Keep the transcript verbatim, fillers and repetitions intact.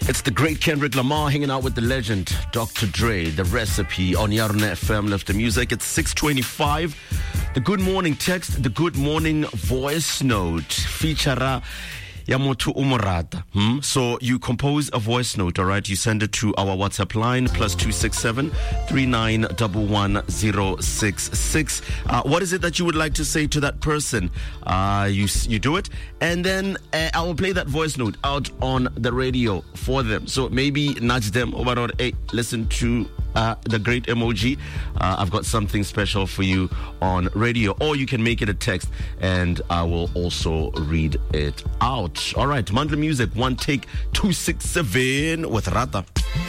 It's the great Kendrick Lamar hanging out with the legend Doctor Dre, The Recipe on Yarnet F M. Left the music. It's six twenty-five. The good morning text, the good morning voice note. Feature Yamotu Umurata. Hmm? So you compose a voice note, all right? You send it to our WhatsApp line, plus two six seven, three nine one one zero six six. Uh, what is it that you would like to say to that person? Uh, you you do it, and then uh, I will play that voice note out on the radio for them. So maybe nudge them over on, hey, listen to Uh, the great emoji. Uh, I've got something special for you on radio, or you can make it a text and I will also read it out. All right, monthly music, one take two six seven with Rata.